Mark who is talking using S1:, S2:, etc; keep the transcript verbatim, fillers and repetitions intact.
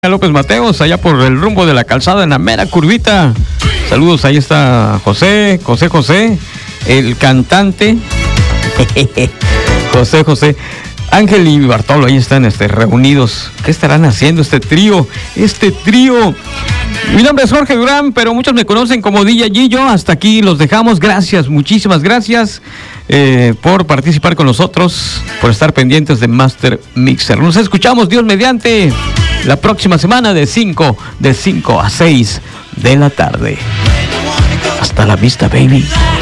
S1: López Mateos, allá por el rumbo de la calzada en la mera curvita. Saludos, ahí está José, José José, el cantante. José José. Ángel y Bartolo, ahí están este, reunidos. ¿Qué estarán haciendo este trío? Este trío. Mi nombre es Jorge Durán, pero muchos me conocen como D J Gillo. Hasta aquí los dejamos. Gracias, muchísimas gracias eh, por participar con nosotros, por estar pendientes de Master Mixer. Nos escuchamos, Dios mediante, la próxima semana de cinco, de cinco a seis de la tarde. Hasta la vista, baby.